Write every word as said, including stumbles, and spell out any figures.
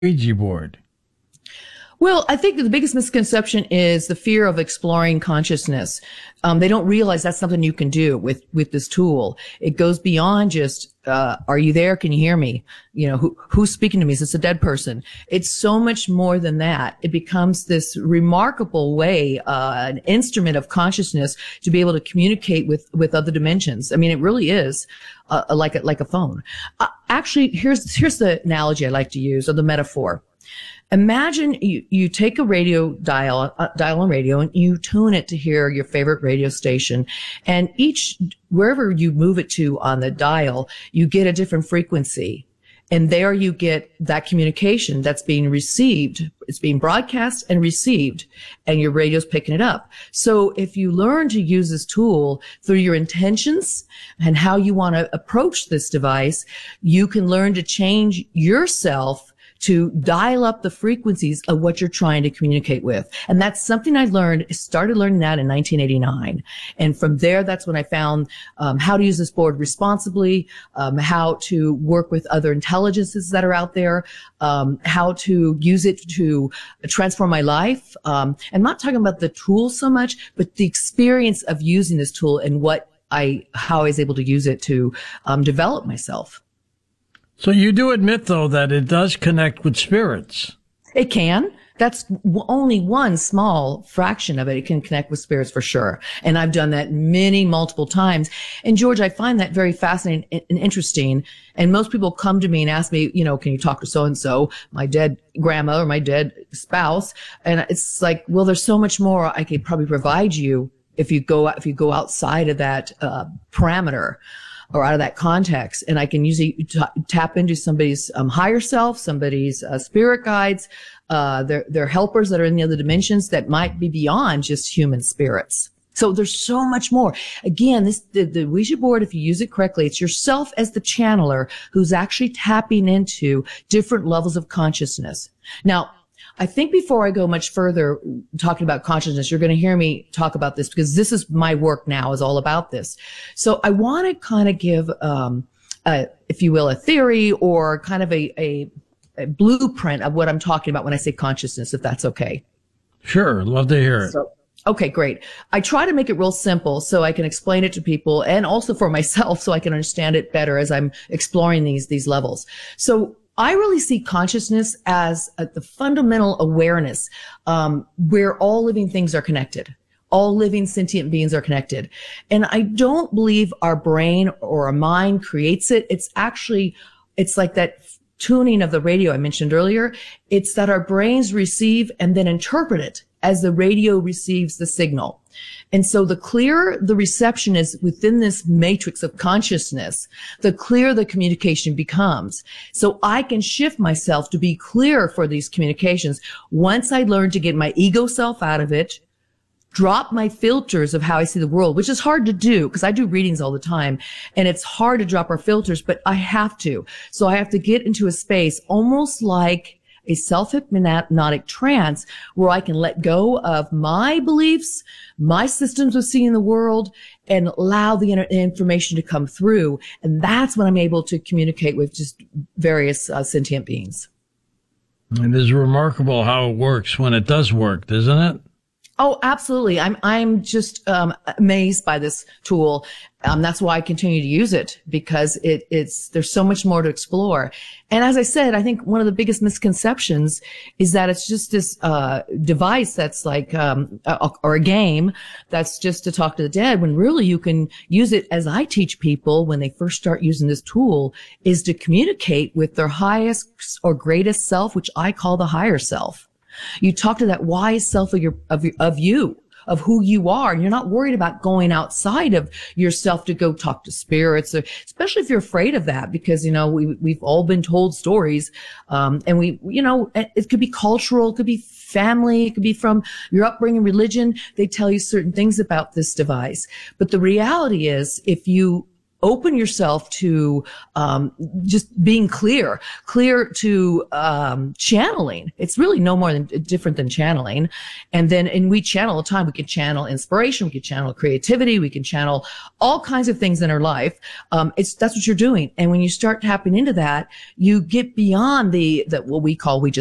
Ouija board? Well, I think the biggest misconception is the fear of exploring consciousness. Um, they don't realize that's something you can do with, with this tool. It goes beyond just, uh, are you there? Can you hear me? You know, who, who's speaking to me? Is this a dead person? It's so much more than that. It becomes this remarkable way, uh, an instrument of consciousness to be able to communicate with, with other dimensions. I mean, it really is, uh, like a, like a phone. Uh, actually, here's, here's the analogy I like to use, or the metaphor. Imagine you, you take a radio dial, uh, dial on radio, and you tune it to hear your favorite radio station. And each, wherever you move it to on the dial, you get a different frequency. And there you get that communication that's being received. It's being broadcast and received, and your radio's picking it up. So if you learn to use this tool through your intentions and how you want to approach this device, you can learn to change yourself to dial up the frequencies of what you're trying to communicate with. And that's something I learned, started learning that in nineteen eighty-nine. And from there, that's when I found um, how to use this board responsibly, um, how to work with other intelligences that are out there, um, how to use it to transform my life. Um, I'm not talking about the tool so much, but the experience of using this tool and what I, how I was able to use it to um, develop myself. So you do admit, though, that it does connect with spirits. It can. That's w- only one small fraction of it. It can connect with spirits for sure. And I've done that many, multiple times. And George, I find that very fascinating and interesting. And most people come to me and ask me, you know, can you talk to so-and-so, my dead grandma or my dead spouse? And it's like, well, there's so much more I could probably provide you if you go, if you go outside of that uh, parameter, or out of that context. And I can usually t- tap into somebody's um, higher self, somebody's uh, spirit guides, uh, their, their helpers that are in the other dimensions that might be beyond just human spirits. So there's so much more. Again, this, the, the Ouija board, if you use it correctly, it's yourself as the channeler who's actually tapping into different levels of consciousness. Now, I think before I go much further talking about consciousness, you're going to hear me talk about this because this is my work now, is all about this. So I want to kind of give, um, a, if you will, a theory or kind of a, a, a blueprint of what I'm talking about when I say consciousness, if that's okay. Sure. Love to hear it. So, okay, great. I try to make it real simple so I can explain it to people and also for myself so I can understand it better as I'm exploring these, these levels. So I really see consciousness as a, the fundamental awareness um, where all living things are connected. All living sentient beings are connected. And I don't believe our brain or our mind creates it. It's actually, it's like that tuning of the radio I mentioned earlier. It's that our brains receive and then interpret it as the radio receives the signal. And so the clearer the reception is within this matrix of consciousness, the clearer the communication becomes. So I can shift myself to be clear for these communications once I learn to get my ego self out of it, drop my filters of how I see the world, which is hard to do because I do readings all the time and it's hard to drop our filters, but I have to. So I have to get into a space almost like a self-hypnotic trance where I can let go of my beliefs, my systems of seeing the world, and allow the information to come through. And that's when I'm able to communicate with just various uh, sentient beings. It is remarkable how it works when it does work, isn't it? Oh, absolutely. I'm, I'm just, um, amazed by this tool. Um, that's why I continue to use it because it, it's, there's so much more to explore. And as I said, I think one of the biggest misconceptions is that it's just this, uh, device that's like, um, a, or a game that's just to talk to the dead when really you can use it as I teach people when they first start using this tool is to communicate with their highest or greatest self, which I call the higher self. You talk to that wise self of your, of your, of you, of who you are. And you're not worried about going outside of yourself to go talk to spirits, or, especially if you're afraid of that, because, you know, we, we've all been told stories. Um, and we, you know, it could be cultural, it could be family, it could be from your upbringing, religion. They tell you certain things about this device. But the reality is, if you open yourself to um, just being clear, clear to um, channeling. It's really no more than different than channeling. And then, and we channel all the time. We can channel inspiration. We can channel creativity. We can channel all kinds of things in our life. Um, it's that's what you're doing. And when you start tapping into that, you get beyond the that what we call we just